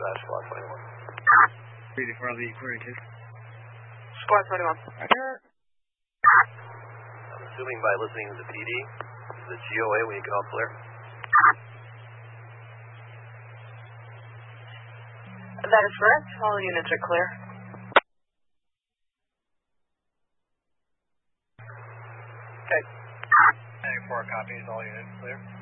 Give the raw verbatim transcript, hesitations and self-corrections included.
uh, Squad twenty-one. Reading for the query two. Squad twenty-one. Roger. I'm assuming by listening to the P D, the G O A when you get all clear. That is correct. All units are clear. Okay. ninety-four copies, all units clear.